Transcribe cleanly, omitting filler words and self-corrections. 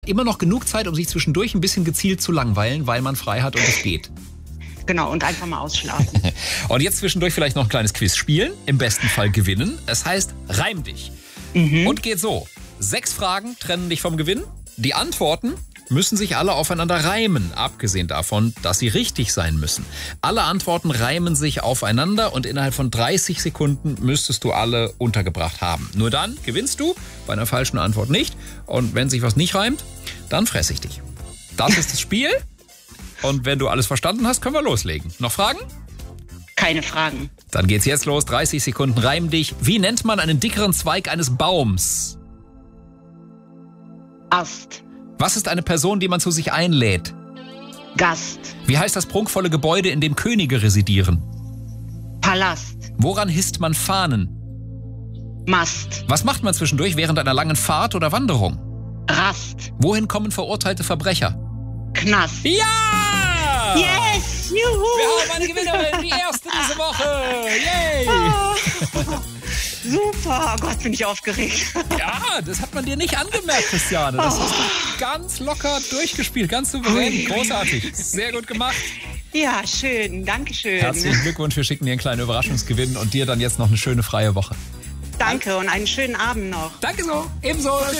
Immer noch genug Zeit, um sich zwischendurch ein bisschen gezielt zu langweilen, weil man frei hat und es geht. Genau, und einfach mal ausschlafen. Und jetzt zwischendurch vielleicht noch ein kleines Quiz spielen, im besten Fall gewinnen. Es heißt, reim dich. Und geht so. 6 Fragen trennen dich vom Gewinn. Die Antworten müssen sich alle aufeinander reimen, abgesehen davon, dass sie richtig sein müssen. Alle Antworten reimen sich aufeinander und innerhalb von 30 Sekunden müsstest du alle untergebracht haben. Nur dann gewinnst du, bei einer falschen Antwort nicht. Und wenn sich was nicht reimt, dann fresse ich dich. Das ist das Spiel. Und wenn du alles verstanden hast, können wir loslegen. Noch Fragen? Keine Fragen. Dann geht's jetzt los. 30 Sekunden, reim dich. Wie nennt man einen dickeren Zweig eines Baums? Ast. Was ist eine Person, die man zu sich einlädt? Gast. Wie heißt das prunkvolle Gebäude, in dem Könige residieren? Palast. Woran hisst man Fahnen? Mast. Was macht man zwischendurch während einer langen Fahrt oder Wanderung? Rast. Wohin kommen verurteilte Verbrecher? Knast. Ja! Yes! Juhu! Wir haben eine Gewinnerin, die erste diese Woche! Yay! Oh, super! Gott, bin ich aufgeregt. Ja, das hat man dir nicht angemerkt, Christiane. Das hast du ganz locker durchgespielt, ganz souverän, großartig. Sehr gut gemacht. Ja, schön. Dankeschön. Herzlichen Glückwunsch, wir schicken dir einen kleinen Überraschungsgewinn und dir dann jetzt noch eine schöne freie Woche. Danke und einen schönen Abend noch. Danke so, ebenso.